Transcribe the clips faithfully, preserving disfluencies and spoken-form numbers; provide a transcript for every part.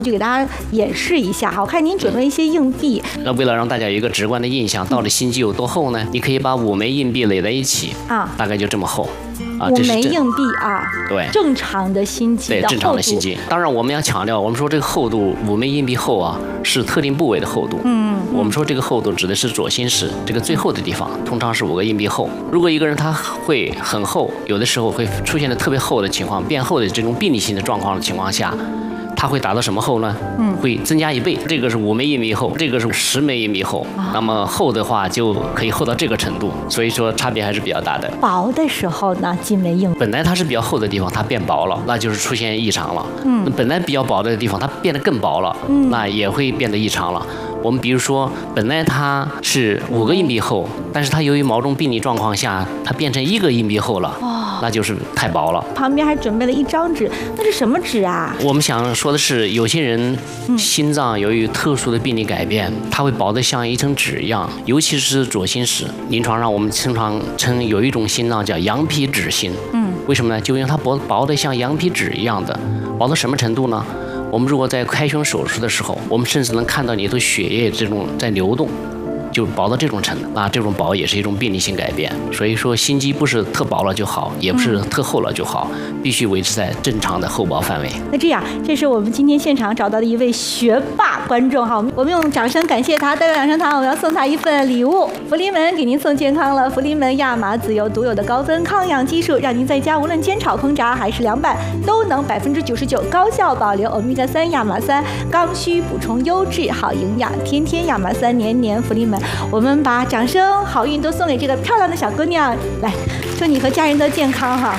就给大家演示一下哈，我看您准备一些硬币。 那为了让大家有一个直观的印象，到底心肌有多厚呢？你可以把五枚硬币垒在一起啊，大概就这么厚。 啊，五枚硬币啊， 对， 正常的心肌的对，正常的心肌。当然，我们要强调，我们说这个厚度，五枚硬币厚啊，是特定部位的厚度。嗯，我们说这个厚度指的是左心室这个最厚的地方，通常是五个硬币厚。如果一个人他会很厚，有的时候会出现的特别厚的情况，变厚的这种病理性的状况的情况下。它会达到什么厚呢？嗯，会增加一倍。这个是五枚硬币厚，这个是十枚硬币厚。啊、那么厚的话就可以厚到这个程度，所以说差别还是比较大的。 薄的时候呢，几枚硬币本来它是比较厚的地方，它变薄了，那就是出现异常了。嗯，本来比较薄的地方，它变得更薄了，嗯，那也会变得异常了。我们比如说，本来它是五个硬币厚，但是它由于某种病理状况下，它变成一个硬币厚了，哦，那就是太薄了。 旁边还准备了一张纸，那是什么纸啊？ 我们想说的是，有些人心脏由于特殊的病理改变，它会薄得像一层纸一样，尤其是左心室。临床上我们经常称有一种心脏叫羊皮纸心，嗯，为什么呢？就因为它薄薄得像羊皮纸一样的，薄到什么程度呢？我们如果在开胸手术的时候，我们甚至能看到你的血液这种在流动，就薄到这种程度，那这种薄也是一种病理性改变。所以说心肌不是特薄了就好，也不是特厚了就好，必须维持在正常的厚薄范围。 那这样，这是我们今天现场找到的一位学霸观众哈，我们用掌声感谢他，代表养生堂我们要送他一份礼物，福临门给您送健康了。福临门亚麻籽油独有的高分抗氧技术，让您在家无论煎炒烹炸还是凉拌，都能百分之九十九高效保留欧米伽三亚麻酸，刚需补充优质好营养，天天亚麻酸，年年福临门。我们把掌声、好运都送给这个漂亮的小姑娘，来，祝你和家人都健康哈。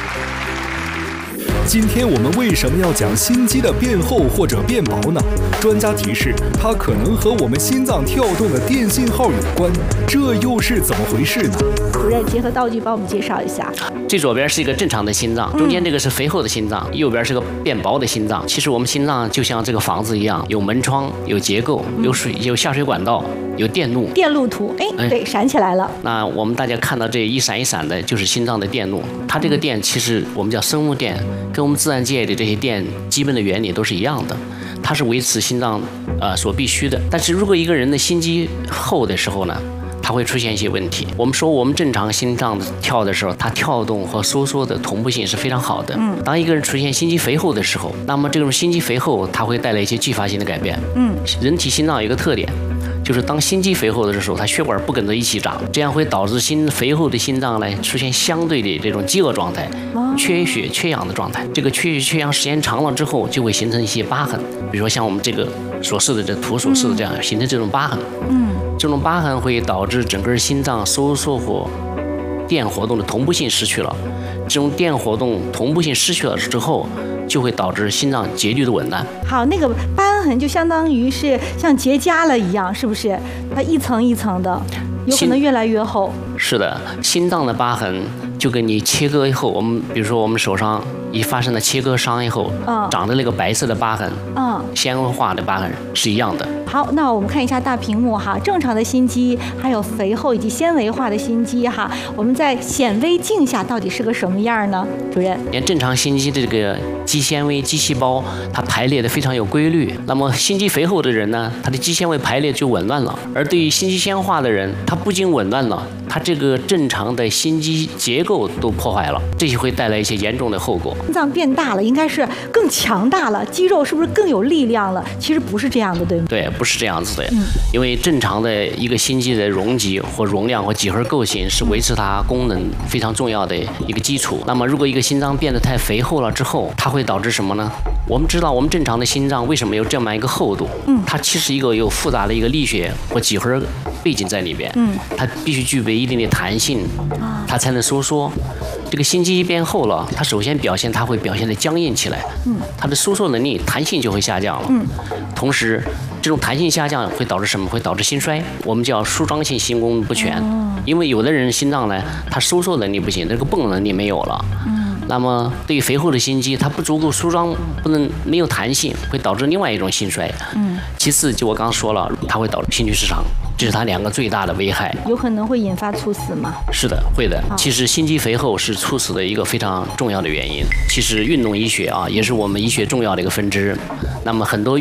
今天我们为什么要讲心肌的变厚或者变薄呢？专家提示，它可能和我们心脏跳动的电信号有关，这又是怎么回事呢？ 主任结合道具帮我们介绍一下。 最左边是一个正常的心脏，中间这个是肥厚的心脏，右边是个变薄的心脏。其实我们心脏就像这个房子一样，有门窗、有结构、有水、有下水管道、有电路。 电路图，哎，对，闪起来了。 那我们大家看到这一闪一闪的，就是心脏的电路。它这个电其实我们叫生物电，跟我们自然界的这些电基本的原理都是一样的。它是维持心脏呃所必须的。但是如果一个人的心肌厚的时候呢？它会出现一些问题。我们说，我们正常心脏跳的时候，它跳动和收缩的同步性是非常好的。嗯，当一个人出现心肌肥厚的时候，那么这种心肌肥厚，它会带来一些继发性的改变。嗯，人体心脏有一个特点，就是当心肌肥厚的时候，它血管不跟着一起长，这样会导致心肥厚的心脏呢出现相对的这种饥饿状态，缺血缺氧的状态。这个缺血缺氧时间长了之后，就会形成一些疤痕，比如说像我们这个所示的这图所示的这样，形成这种疤痕。嗯。这种疤痕会导致整个心脏收缩和电活动的同步性失去了，这种电活动同步性失去了之后，就会导致心脏节律的紊乱。 好，那个疤痕就相当于是像结痂了一样，是不是？它一层一层的，有可能越来越厚。 是的，心脏的疤痕就跟你切割以后，我们比如说我们手上一发生了切割伤以后，嗯，长的那个白色的疤痕，嗯，纤维化的疤痕是一样的。 好，那我们看一下大屏幕哈，正常的心肌，还有肥厚以及纤维化的心肌哈，我们在显微镜下到底是个什么样呢？主任， 连正常心肌的这个肌纤维、肌细胞，它排列的非常有规律。那么心肌肥厚的人呢，他的肌纤维排列就紊乱了；而对于心肌纤维化的人，他不仅紊乱了，他这个正常的心肌结构都破坏了，这些会带来一些严重的后果。 心脏变大了，应该是更强大了，肌肉是不是更有力量了？其实不是这样的，对吗？ 对，不是这样子的。嗯，因为正常的一个心肌的容积或容量或几何构型是维持它功能非常重要的一个基础。那么，如果一个心脏变得太肥厚了之后，它会导致什么呢？我们知道，我们正常的心脏为什么有这么一个厚度？嗯，它其实一个有复杂的一个力学或几何背景在里边。嗯，它必须具备一定的弹性，它才能收缩。这个心肌变厚了，它首先表现它会表现得僵硬起来，嗯，它的收缩能力、弹性就会下降了，嗯，同时这种弹性下降会导致什么？会导致心衰，我们叫舒张性心功能不全，因为有的人心脏呢，它收缩能力不行，这个泵能力没有了，嗯，那么对于肥厚的心肌，它不足够舒张，不能没有弹性，会导致另外一种心衰，嗯，其次就我刚刚说了，它会导致心律失常。这是它两个最大的危害， 有可能会引发猝死吗？ 是的，会的。其实心肌肥厚是猝死的一个非常重要的原因。其实运动医学啊，也是我们医学重要的一个分支。那么很多